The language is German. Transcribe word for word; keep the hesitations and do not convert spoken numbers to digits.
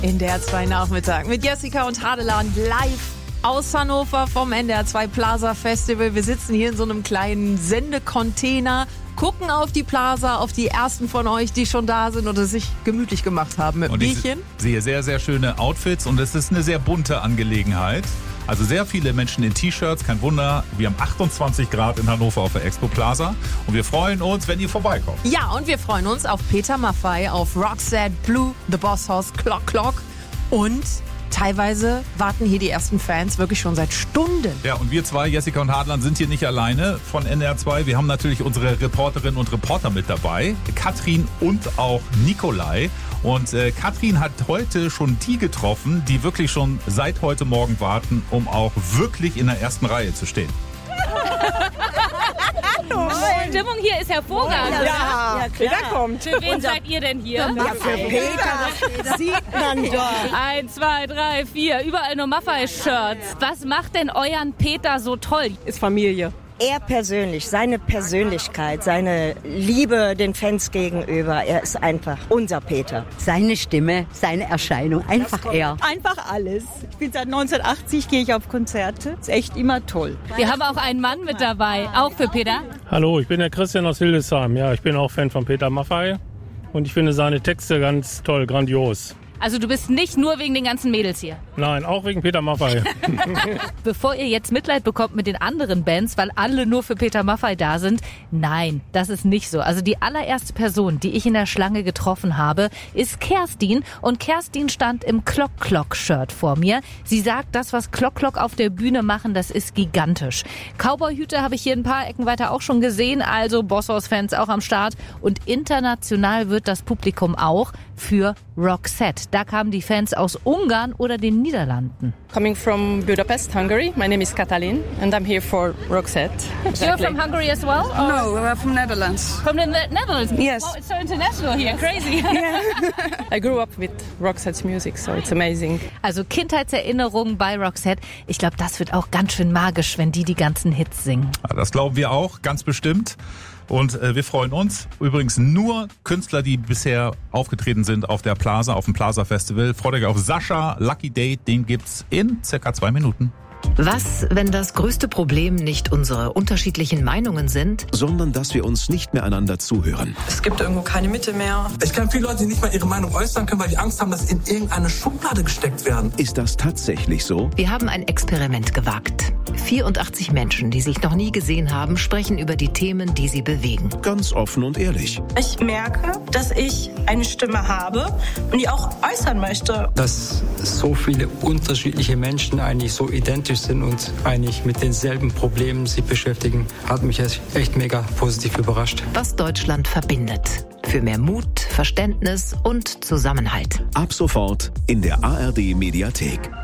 In der R zwei Nachmittag mit Jessica und Hadeland live aus Hannover vom N D R zwei Plaza Festival. Wir sitzen hier in so einem kleinen Sendecontainer, gucken auf die Plaza, auf die ersten von euch, die schon da sind oder sich gemütlich gemacht haben mit dem Bierchen. Ich sehe sehr, sehr schöne Outfits und es ist eine sehr bunte Angelegenheit. Also sehr viele Menschen in T-Shirts, kein Wunder. Wir haben achtundzwanzig Grad in Hannover auf der Expo Plaza und wir freuen uns, wenn ihr vorbeikommt. Ja, und wir freuen uns auf Peter Maffay, auf Roxette, Blue, The Boss House, Clock Clock und teilweise warten hier die ersten Fans wirklich schon seit Stunden. Ja, und wir zwei, Jessica und Hadlan, sind hier nicht alleine von N D R zwei. Wir haben natürlich unsere Reporterinnen und Reporter mit dabei, Katrin und auch Nikolai. Und äh, Katrin hat heute schon die getroffen, die wirklich schon seit heute Morgen warten, um auch wirklich in der ersten Reihe zu stehen. Die Stimmung hier ist hervorragend. Ja, ja, ja, Peter kommt. Für wen seid ihr denn hier? Ja, für Peter, das sieht man doch. Eins, zwei, drei, vier, überall nur Maffay-Shirts. Was macht denn euren Peter so toll? Ist Familie. Er persönlich, seine Persönlichkeit, seine Liebe den Fans gegenüber, er ist einfach unser Peter. Seine Stimme, seine Erscheinung, einfach er. Einfach alles. Ich bin seit neunzehnhundertachtzig, gehe ich auf Konzerte. Ist echt immer toll. Wir haben auch einen Mann mit dabei, auch für Peter. Hallo, ich bin der Christian aus Hildesheim. Ja, ich bin auch Fan von Peter Maffay und ich finde seine Texte ganz toll, grandios. Also du bist nicht nur wegen den ganzen Mädels hier? Nein, auch wegen Peter Maffay. Bevor ihr jetzt Mitleid bekommt mit den anderen Bands, weil alle nur für Peter Maffay da sind, nein, das ist nicht so. Also die allererste Person, die ich in der Schlange getroffen habe, ist Kerstin. Und Kerstin stand im Clock-Clock-Shirt vor mir. Sie sagt, das, was Clock-Clock auf der Bühne machen, das ist gigantisch. Cowboy-Hüte habe ich hier ein paar Ecken weiter auch schon gesehen, also Boss House-Fans auch am Start. Und international wird das Publikum auch für Roxette. Da kamen die Fans aus Ungarn oder den Niederlanden. Coming from Budapest, Hungary. My name is Katalin and I'm here for Roxette. Exactly. You're from Hungary as well? Or? No, we're from Netherlands. From the ne- Netherlands? Yes. Oh, it's so international here. Crazy. Yeah. I grew up with Roxette's music, so it's amazing. Also Kindheitserinnerungen bei Roxette. Ich glaube, das wird auch ganz schön magisch, wenn die die ganzen Hits singen. Ja, das glauben wir auch, ganz bestimmt. Und äh, wir freuen uns. Übrigens nur Künstler, die bisher aufgetreten sind auf der Plaza, auf dem Plaza Festival. Freut euch auf Sascha, Lucky Date, den gibt's in circa zwei Minuten. Was, wenn das größte Problem nicht unsere unterschiedlichen Meinungen sind, sondern dass wir uns nicht mehr einander zuhören? Es gibt irgendwo keine Mitte mehr. Ich kenne viele Leute, die nicht mal ihre Meinung äußern können, weil die Angst haben, dass sie in irgendeine Schublade gesteckt werden. Ist das tatsächlich so? Wir haben ein Experiment gewagt. vierundachtzig Menschen, die sich noch nie gesehen haben, sprechen über die Themen, die sie bewegen. Ganz offen und ehrlich. Ich merke, dass ich eine Stimme habe und die auch äußern möchte. Dass so viele unterschiedliche Menschen eigentlich so identisch sind und eigentlich mit denselben Problemen sich beschäftigen, hat mich echt mega positiv überrascht. Was Deutschland verbindet. Für mehr Mut, Verständnis und Zusammenhalt. Ab sofort in der A R D Mediathek.